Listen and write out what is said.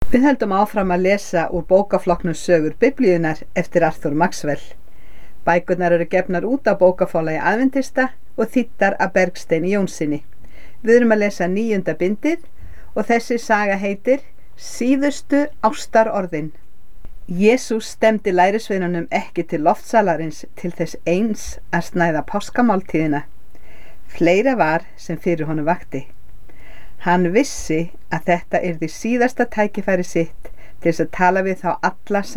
Við höldum áfram að lesa úr bókaflokknum Sögur Biblíunnar eftir Arthur Maxwell. Bækurnar eru gefnar út á bókaforlagi Aðventista og þýddar af Bergsteini Jónssyni. Við erum að lesa 9. bindið og þessi saga heitir Síðustu ástarorðin. Jesús stefndi lærisveinunum ekki til loftsalarins til þess eins að snæða páskamáltíðina. Fleira var sem fyrir honum vakti. Hann vissi að þetta yrði síðasta tækifæri sitt til þess að tala við þá alla